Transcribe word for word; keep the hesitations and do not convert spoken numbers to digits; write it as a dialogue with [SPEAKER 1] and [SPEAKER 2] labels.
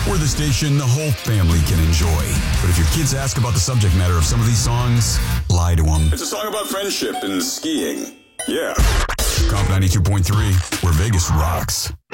[SPEAKER 1] We're the station the whole family can enjoy. But if your kids ask about the subject matter of some of these songs, lie to them.
[SPEAKER 2] It's a song about friendship and skiing. Yeah.
[SPEAKER 1] Comp ninety-two point three, where Vegas rocks.